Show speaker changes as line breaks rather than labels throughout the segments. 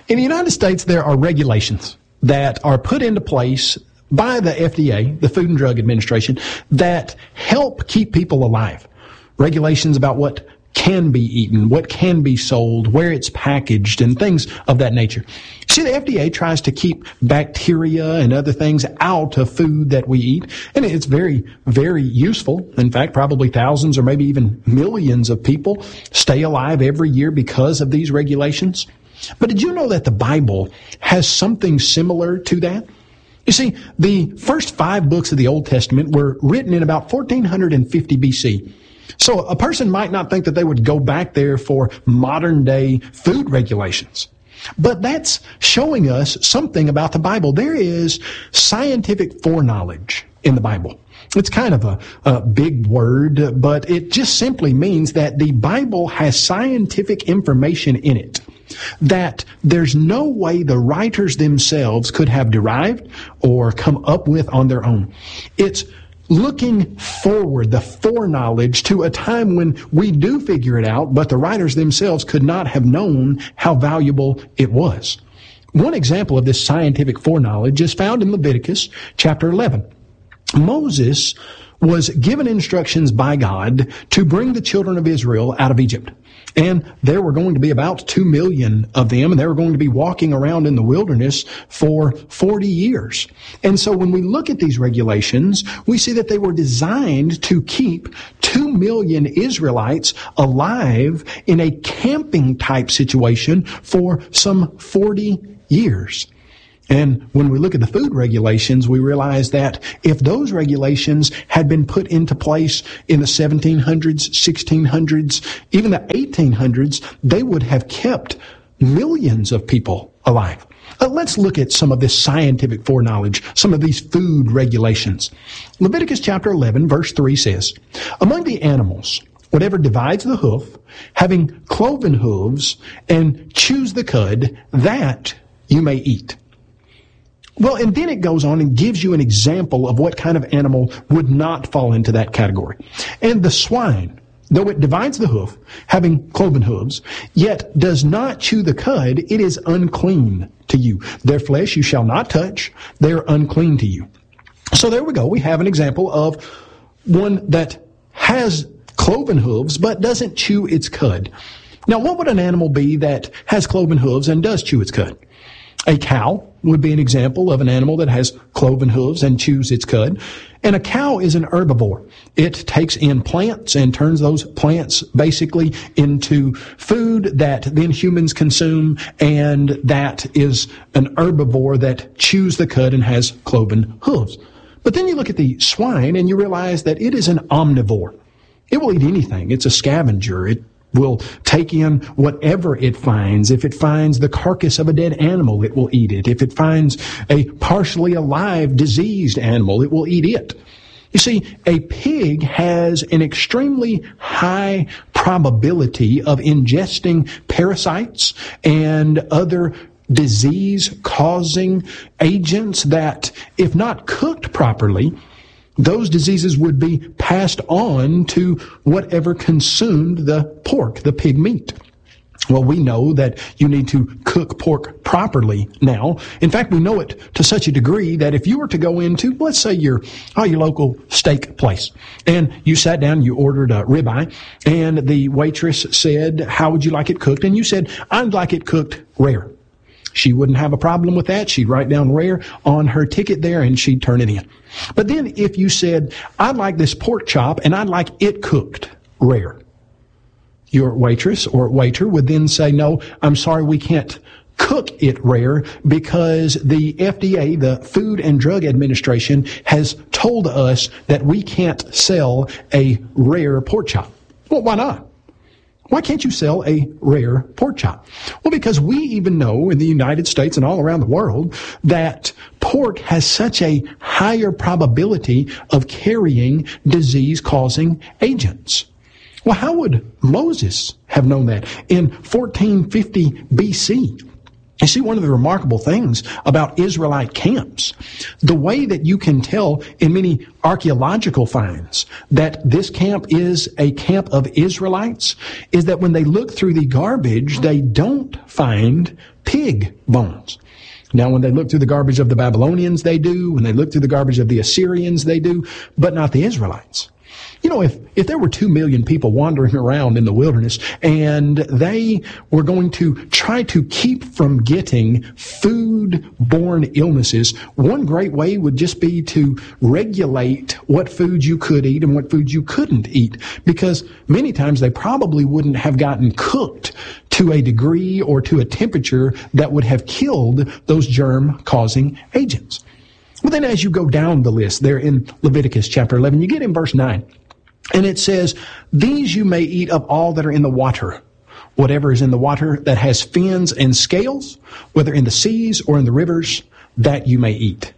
In the United States, there are regulations that are put into place by the FDA, the Food and Drug Administration, that help keep people alive. Regulations about what can be eaten, what can be sold, where it's packaged, and things of that nature. See, the FDA tries to keep bacteria and other things out of food that we eat, and it's very, very useful. In fact, probably thousands or maybe even millions of people stay alive every year because of these regulations. But did you know that the Bible has something similar to that? You see, the first 5 books of the Old Testament were written in about 1450 BC. So a person might not think that they would go back there for modern day food regulations. But that's showing us something about the Bible. There is scientific foreknowledge in the Bible. It's kind of a big word, but it just simply means that the Bible has scientific information in it that there's no way the writers themselves could have derived or come up with on their own. It's looking forward, the foreknowledge to a time when we do figure it out, but the writers themselves could not have known how valuable it was. One example of this scientific foreknowledge is found in Leviticus chapter 11. Moses was given instructions by God to bring the children of Israel out of Egypt. And there were going to be about 2 million of them, and they were going to be walking around in the wilderness for 40 years. And so when we look at these regulations, we see that they were designed to keep 2 million Israelites alive in a camping type situation for some 40 years. And when we look at the food regulations, we realize that if those regulations had been put into place in the 1700s, 1600s, even the 1800s, they would have kept millions of people alive. Let's look at some of this scientific foreknowledge, some of these food regulations. Leviticus chapter 11, verse 3 says, "Among the animals, whatever divides the hoof, having cloven hooves, and chews the cud, that you may eat." Well, and then it goes on and gives you an example of what kind of animal would not fall into that category. And the swine, though it divides the hoof, having cloven hooves, yet does not chew the cud, it is unclean to you. Their flesh you shall not touch, they are unclean to you. So there we go. We have an example of one that has cloven hooves but doesn't chew its cud. Now, what would an animal be that has cloven hooves and does chew its cud? A cow would be an example of an animal that has cloven hooves and chews its cud. And a cow is an herbivore. It takes in plants and turns those plants basically into food that then humans consume, and that is an herbivore that chews the cud and has cloven hooves. But then you look at the swine and you realize that it is an omnivore. It will eat anything. It's a scavenger. It will take in whatever it finds. If it finds the carcass of a dead animal, it will eat it. If it finds a partially alive, diseased animal, it will eat it. You see, a pig has an extremely high probability of ingesting parasites and other disease-causing agents that, if not cooked properly, those diseases would be passed on to whatever consumed the pork, the pig meat. Well, we know that you need to cook pork properly now. In fact, we know it to such a degree that if you were to go into, let's say your local steak place, and you sat down, you ordered a ribeye, and the waitress said, "How would you like it cooked?" And you said, "I'd like it cooked rare." She wouldn't have a problem with that. She'd write down rare on her ticket there and she'd turn it in. But then if you said, "I'd like this pork chop and I'd like it cooked rare," your waitress or waiter would then say, "No, I'm sorry, we can't cook it rare because the FDA, the Food and Drug Administration, has told us that we can't sell a rare pork chop." Well, why not? Why can't you sell a rare pork chop? Well, because we even know in the United States and all around the world that pork has such a higher probability of carrying disease-causing agents. Well, how would Moses have known that? In 1450 BC, You see, one of the remarkable things about Israelite camps, the way that you can tell in many archaeological finds that this camp is a camp of Israelites, is that when they look through the garbage, they don't find pig bones. Now, when they look through the garbage of the Babylonians, they do. When they look through the garbage of the Assyrians, they do. But not the Israelites. You know, if there were 2 million people wandering around in the wilderness and they were going to try to keep from getting food-borne illnesses, one great way would just be to regulate what foods you could eat and what foods you couldn't eat. Because many times they probably wouldn't have gotten cooked to a degree or to a temperature that would have killed those germ-causing agents. Well, then as you go down the list there in Leviticus chapter 11, you get in verse 9. And it says, these you may eat of all that are in the water. Whatever is in the water that has fins and scales, whether in the seas or in the rivers, that you may eat.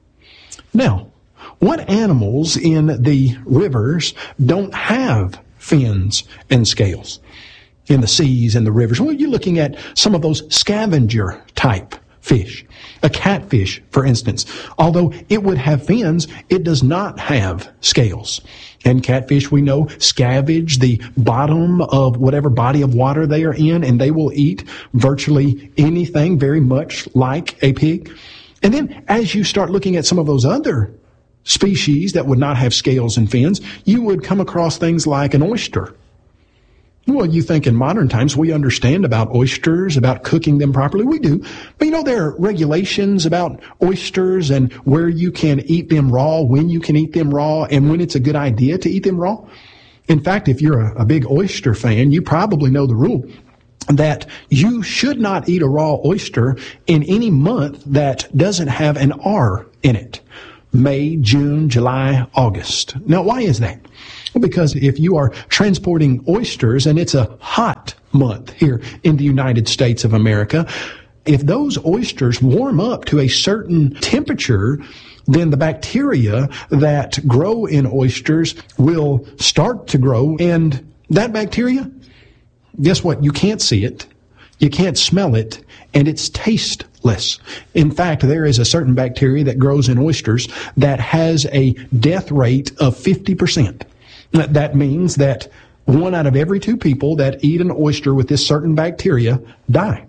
Now, what animals in the rivers don't have fins and scales? In the seas and the rivers. Well, you're looking at some of those scavenger type fish. A catfish, for instance. Although it would have fins, it does not have scales. And catfish, we know, scavenge the bottom of whatever body of water they are in, and they will eat virtually anything, very much like a pig. And then as you start looking at some of those other species that would not have scales and fins, you would come across things like an oyster. Well, you think in modern times we understand about oysters, about cooking them properly. We do. But you know, there are regulations about oysters and where you can eat them raw, when you can eat them raw, and when it's a good idea to eat them raw. In fact, if you're a big oyster fan, you probably know the rule that you should not eat a raw oyster in any month that doesn't have an R in it. May, June, July, August. Now, why is that? Well, because if you are transporting oysters and it's a hot month here in the United States of America, if those oysters warm up to a certain temperature, then the bacteria that grow in oysters will start to grow. And that bacteria, guess what? You can't see it. You can't smell it, and it's tasteless. In fact, there is a certain bacteria that grows in oysters that has a death rate of 50%. That means that 1 out of every 2 people that eat an oyster with this certain bacteria die.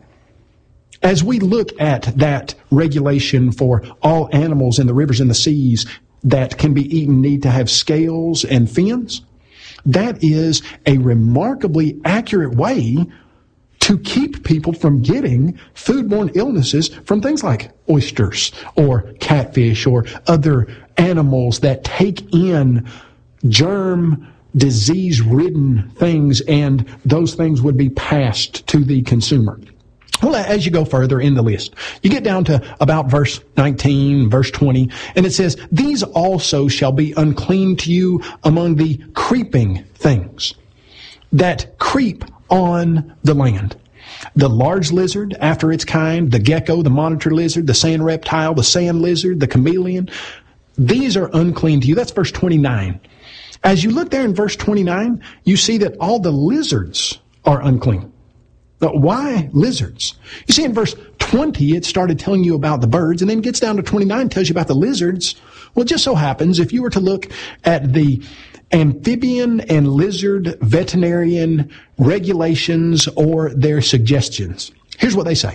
As we look at that regulation for all animals in the rivers and the seas that can be eaten need to have scales and fins, that is a remarkably accurate way to keep people from getting foodborne illnesses from things like oysters or catfish or other animals that take in germ, disease-ridden things, and those things would be passed to the consumer. Well, as you go further in the list, you get down to about verse 19, verse 20, and it says, these also shall be unclean to you among the creeping things that creep on the land. The large lizard after its kind, the gecko, the monitor lizard, the sand reptile, the sand lizard, the chameleon, these are unclean to you. That's verse 29. As you look there in verse 29, you see that all the lizards are unclean. But why lizards? You see in verse 20, it started telling you about the birds, and then gets down to 29, tells you about the lizards. Well, it just so happens, if you were to look at the amphibian and lizard veterinarian regulations or their suggestions, here's what they say.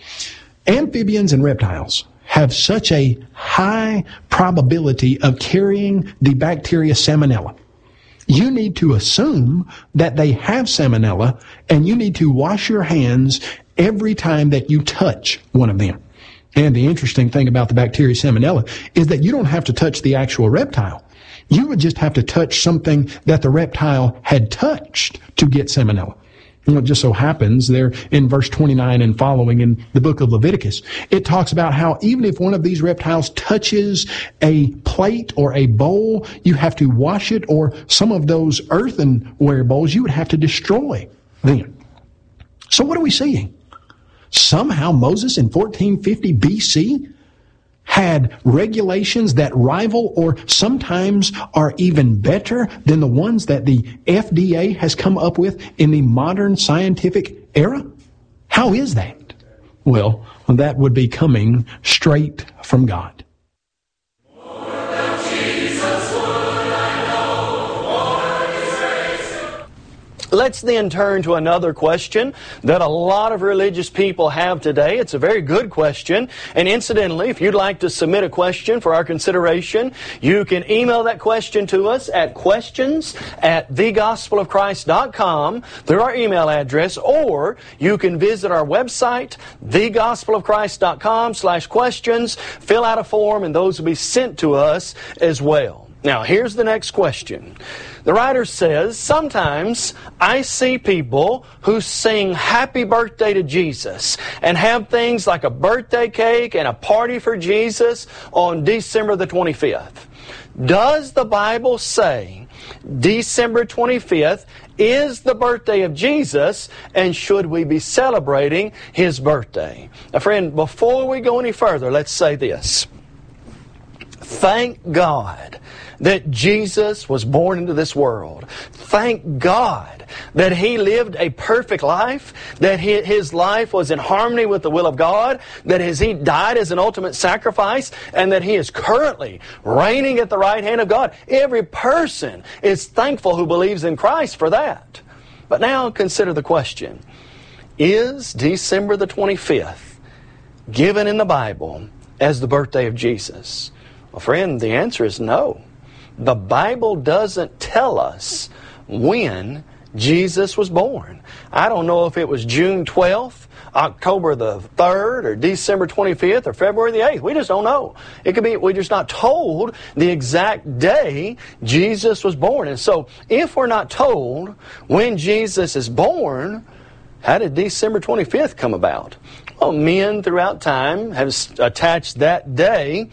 Amphibians and reptiles have such a high probability of carrying the bacteria Salmonella. You need to assume that they have Salmonella, and you need to wash your hands every time that you touch one of them. And the interesting thing about the bacteria Salmonella is that you don't have to touch the actual reptile. You would just have to touch something that the reptile had touched to get Salmonella. And it just so happens there in verse 29 and following in the book of Leviticus, it talks about how even if one of these reptiles touches a plate or a bowl, you have to wash it, or some of those earthenware bowls, you would have to destroy them. So what are we seeing? Somehow Moses in 1450 BC had regulations that rival or sometimes are even better than the ones that the FDA has come up with in the modern scientific era? How is that? Well, that would be coming straight from God.
Let's then turn to another question that a lot of religious people have today. It's a very good question. And incidentally, if you'd like to submit a question for our consideration, you can email that question to us at questions@thegospelofchrist.com through our email address, or you can visit our website, thegospelofchrist.com/questions, fill out a form, and those will be sent to us as well. Now, here's the next question. The writer says, sometimes I see people who sing happy birthday to Jesus and have things like a birthday cake and a party for Jesus on December the 25th. Does the Bible say December 25th is the birthday of Jesus, and should we be celebrating His birthday? Now, friend, before we go any further, let's say this. Thank God that Jesus was born into this world. Thank God that He lived a perfect life, that His life was in harmony with the will of God, that He died as an ultimate sacrifice, and that He is currently reigning at the right hand of God. Every person is thankful who believes in Christ for that. But now consider the question. Is December the 25th given in the Bible as the birthday of Jesus? Well, friend, the answer is no. The Bible doesn't tell us when Jesus was born. I don't know if it was June 12th, October the 3rd, or December 25th, or February the 8th. We just don't know. It could be we're just not told the exact day Jesus was born. And so, if we're not told when Jesus is born, how did December 25th come about? Well, men throughout time have attached that day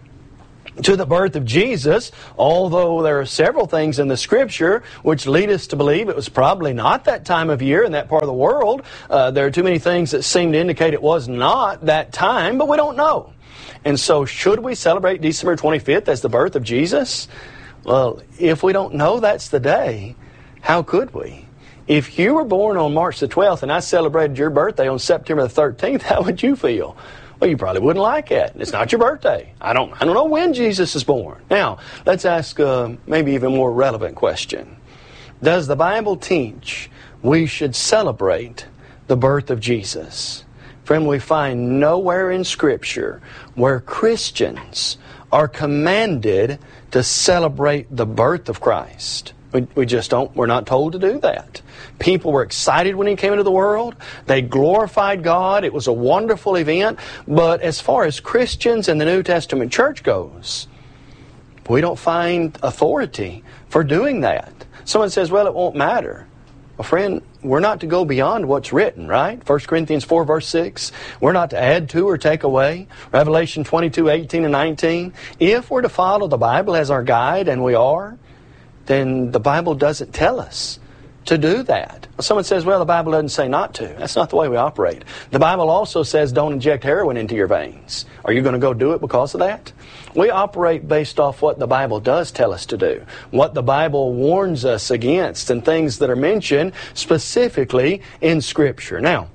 to the birth of Jesus, although there are several things in the Scripture which lead us to believe it was probably not that time of year in that part of the world. There are too many things that seem to indicate it was not that time, but we don't know. And so, should we celebrate December 25th as the birth of Jesus? Well, if we don't know that's the day, how could we? If you were born on March the 12th and I celebrated your birthday on September the 13th, how would you feel? Well, you probably wouldn't like it. It's not your birthday. I don't know when Jesus is born. Now, let's ask maybe even more relevant question. Does the Bible teach we should celebrate the birth of Jesus? Friend, we find nowhere in Scripture where Christians are commanded to celebrate the birth of Christ. We just don't. We're not told to do that. People were excited when He came into the world. They glorified God. It was a wonderful event. But as far as Christians in the New Testament church goes, we don't find authority for doing that. Someone says, well, it won't matter. Well, friend, we're not to go beyond what's written, right? 1 Corinthians 4, verse 6. We're not to add to or take away. Revelation 22, 18 and 19. If we're to follow the Bible as our guide, and we are, then the Bible doesn't tell us to do that. Someone says, well, the Bible doesn't say not to. That's not the way we operate. The Bible also says don't inject heroin into your veins. Are you going to go do it because of that? We operate based off what the Bible does tell us to do, what the Bible warns us against, and things that are mentioned specifically in Scripture. Now,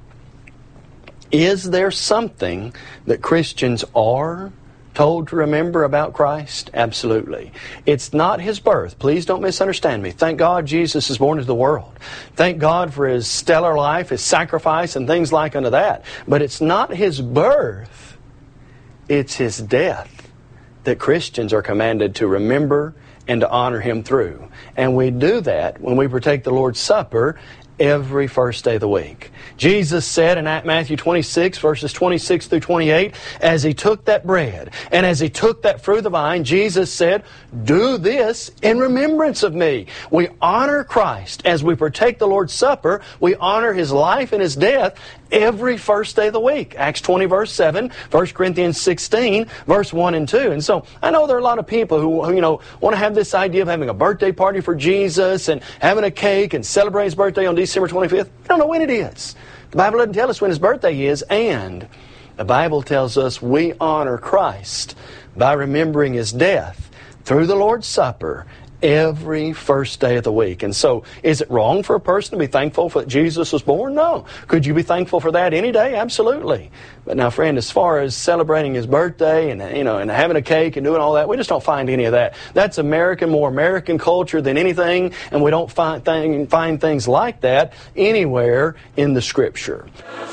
is there something that Christians are told to remember about Christ? Absolutely. It's not His birth. Please don't misunderstand me. Thank God Jesus is born into the world. Thank God for His stellar life, His sacrifice, and things like unto that. But it's not His birth. It's His death that Christians are commanded to remember and to honor Him through. And we do that when we partake the Lord's Supper every first day of the week. Jesus said in Matthew 26, verses 26 through 28, as He took that bread and as He took that fruit of the vine, Jesus said, do this in remembrance of me. We honor Christ as we partake the Lord's Supper. We honor His life and His death every first day of the week. Acts 20, verse 7, 1 Corinthians 16, verse 1 and 2. And so I know there are a lot of people who want to have this idea of having a birthday party for Jesus and having a cake and celebrating His birthday on December 25th. I don't know when it is. The Bible doesn't tell us when His birthday is, and the Bible tells us we honor Christ by remembering His death through the Lord's Supper every first day of the week. And so, is it wrong for a person to be thankful that Jesus was born? No. Could you be thankful for that any day? Absolutely. But now, friend, as far as celebrating his birthday and having a cake and doing all that, we just don't find any of that. That's more American culture than anything, and we don't find things like that anywhere in the Scripture.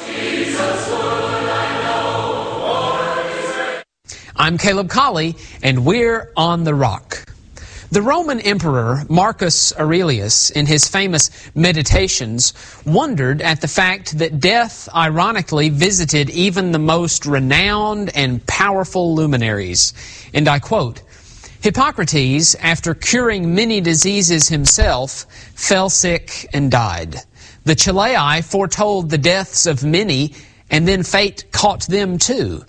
I'm Caleb Colley, and we're on the Rock. The Roman Emperor Marcus Aurelius, in his famous Meditations, wondered at the fact that death ironically visited even the most renowned and powerful luminaries. And I quote, "Hippocrates, after curing many diseases himself, fell sick and died. The Chalaei foretold the deaths of many, and then fate caught them too.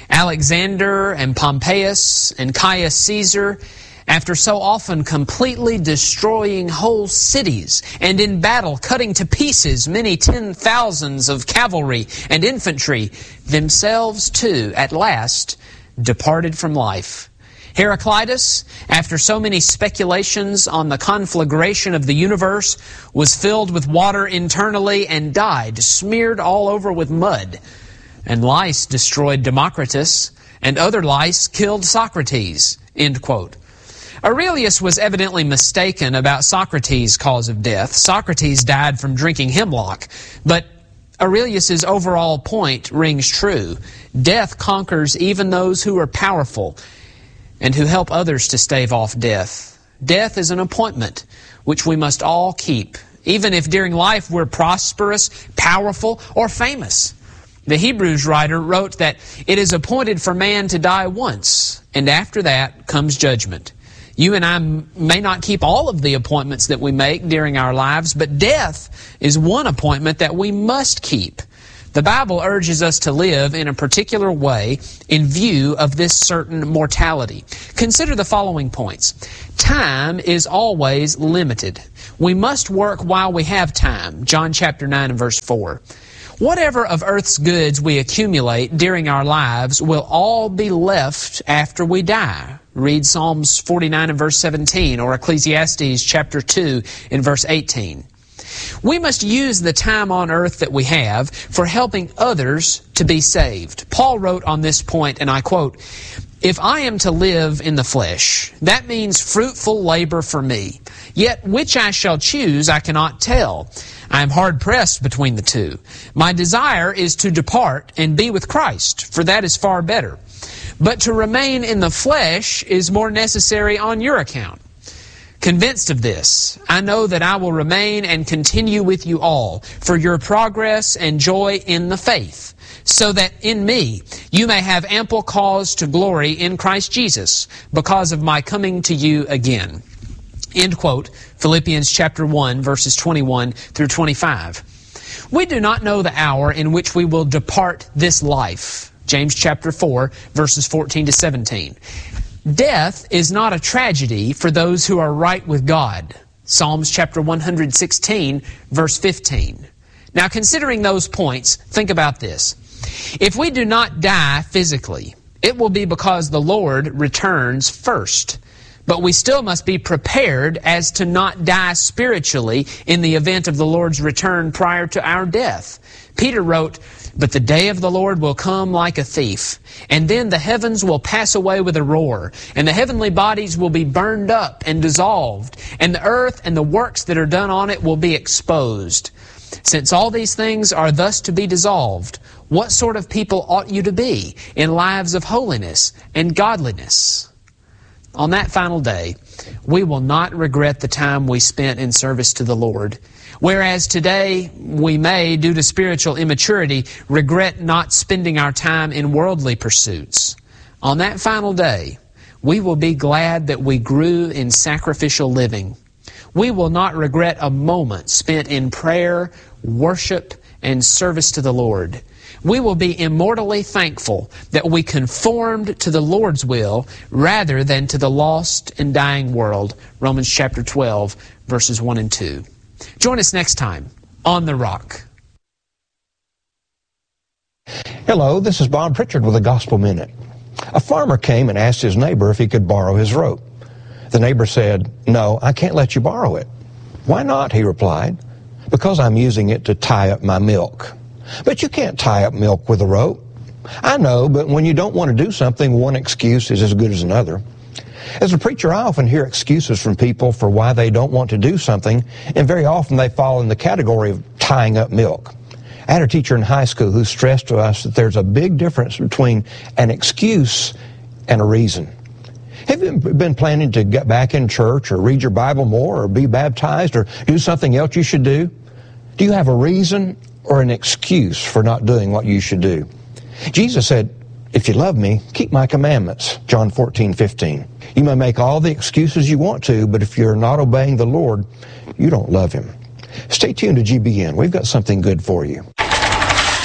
Alexander and Pompeius and Caius Caesar, after so often completely destroying whole cities and in battle cutting to pieces many 10,000s of cavalry and infantry, themselves too at last departed from life. Heraclitus, after so many speculations on the conflagration of the universe, was filled with water internally and died, smeared all over with mud. And lice destroyed Democritus, and other lice killed Socrates." End quote. Aurelius was evidently mistaken about Socrates' cause of death. Socrates died from drinking hemlock, but Aurelius' overall point rings true. Death conquers even those who are powerful and who help others to stave off death. Death is an appointment which we must all keep, even if during life we're prosperous, powerful, or famous. The Hebrews writer wrote that it is appointed for man to die once, and after that comes judgment. You and I may not keep all of the appointments that we make during our lives, but death is one appointment that we must keep. The Bible urges us to live in a particular way in view of this certain mortality. Consider the following points. Time is always limited. We must work while we have time. John chapter 9 and verse 4. Whatever of earth's goods we accumulate during our lives will all be left after we die. Read Psalms 49 and verse 17 or Ecclesiastes chapter 2 and verse 18. We must use the time on earth that we have for helping others to be saved. Paul wrote on this point, and I quote, "If I am to live in the flesh, that means fruitful labor for me. Yet which I shall choose I cannot tell. I am hard-pressed between the two. My desire is to depart and be with Christ, for that is far better. But to remain in the flesh is more necessary on your account. Convinced of this, I know that I will remain and continue with you all for your progress and joy in the faith, so that in me you may have ample cause to glory in Christ Jesus because of my coming to you again." End quote. Philippians chapter 1, verses 21 through 25. We do not know the hour in which we will depart this life. James chapter 4, verses 14 to 17. Death is not a tragedy for those who are right with God. Psalms chapter 116, verse 15. Now, considering those points, think about this. If we do not die physically, it will be because the Lord returns first. But we still must be prepared as to not die spiritually in the event of the Lord's return prior to our death. Peter wrote, "But the day of the Lord will come like a thief, and then the heavens will pass away with a roar, and the heavenly bodies will be burned up and dissolved, and the earth and the works that are done on it will be exposed. Since all these things are thus to be dissolved, what sort of people ought you to be in lives of holiness and godliness?" On that final day, we will not regret the time we spent in service to the Lord. Whereas today, we may, due to spiritual immaturity, regret not spending our time in worldly pursuits. On that final day, we will be glad that we grew in sacrificial living. We will not regret a moment spent in prayer, worship, and service to the Lord. We will be immortally thankful that we conformed to the Lord's will rather than to the lost and dying world. Romans chapter 12, verses 1 and 2. Join us next time on The Rock.
Hello, this is Bob Pritchard with the Gospel Minute. A farmer came and asked his neighbor if he could borrow his rope. The neighbor said, "No, I can't let you borrow it." "Why not?" he replied. "Because I'm using it to tie up my milk." "But you can't tie up milk with a rope." "I know, but when you don't want to do something, one excuse is as good as another." As a preacher, I often hear excuses from people for why they don't want to do something, and very often they fall in the category of tying up milk. I had a teacher in high school who stressed to us that there's a big difference between an excuse and a reason. Have you been planning to get back in church or read your Bible more or be baptized or do something else you should do? Do you have a reason or an excuse for not doing what you should do? Jesus said, "If you love me, keep my commandments," John 14:15. You may make all the excuses you want to, but if you're not obeying the Lord, you don't love Him. Stay tuned to GBN. We've got something good for you.